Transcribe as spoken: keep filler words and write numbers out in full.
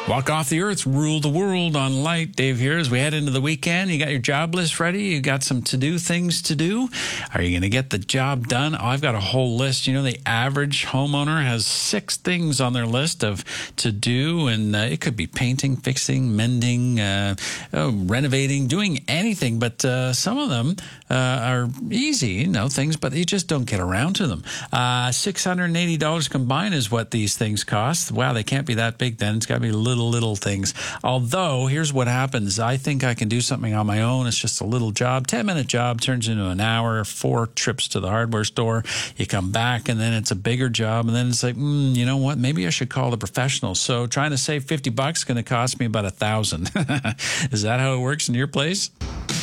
Walk off the earth, rule the world on Light. Dave here as we head into the weekend. You got your job list ready? You got some to-do things to do? Are you going to get the job done? Oh, I've got a whole list. You know, the average homeowner has six things on their list of to-do, and uh, it could be painting, fixing, mending, uh, oh, renovating, doing anything. But uh, some of them uh, are easy, you know, things, but you just don't get around to them. Uh, six hundred eighty dollars combined is what these things cost. Wow, they can't be that big then. It's got to be little Little, little things. Although, here's what happens. I think I can do something on my own. It's just a little job. ten-minute job turns into an hour, four trips to the hardware store. You come back, and then it's a bigger job. And then it's like, mm, you know what? Maybe I should call the professionals. So trying to save fifty bucks is going to cost me about a thousand. Is that how it works in your place?